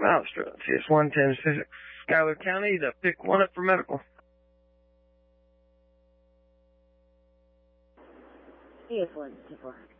Alstra, CS-110 Schuyler County, to pick 1 up for medical. CS-124.